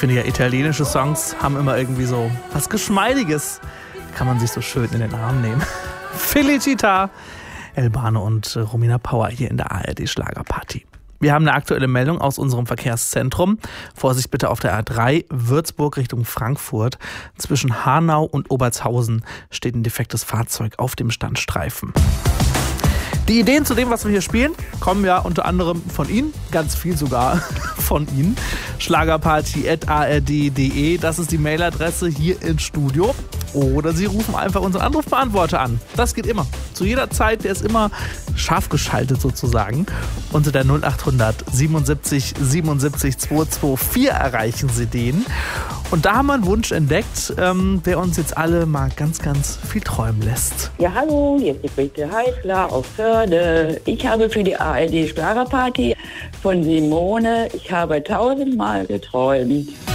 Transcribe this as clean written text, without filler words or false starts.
finde ja, italienische Songs haben immer irgendwie so was Geschmeidiges. Kann man sich so schön in den Arm nehmen. Felicita, Elbano und Romina Power hier in der ARD Schlagerparty. Wir haben eine aktuelle Meldung aus unserem Verkehrszentrum. Vorsicht bitte auf der A3 Würzburg Richtung Frankfurt. Zwischen Hanau und Obertshausen steht ein defektes Fahrzeug auf dem Standstreifen. Die Ideen zu dem, was wir hier spielen, kommen ja unter anderem von Ihnen, ganz viel sogar von Ihnen. Schlagerparty@ard.de, das ist die Mailadresse hier ins Studio. Oder Sie rufen einfach unseren Anrufbeantworter an. Das geht immer. Zu jeder Zeit, der ist immer scharf geschaltet sozusagen. Unter der 0800 77 77 224 erreichen Sie den. Und da haben wir einen Wunsch entdeckt, der uns jetzt alle mal ganz, ganz viel träumen lässt. Ja, hallo, hier ist die Brigitte Heißler aus Förde. Ich habe für die ARD Schlagerparty von Simone, ich habe 1000-mal geträumt.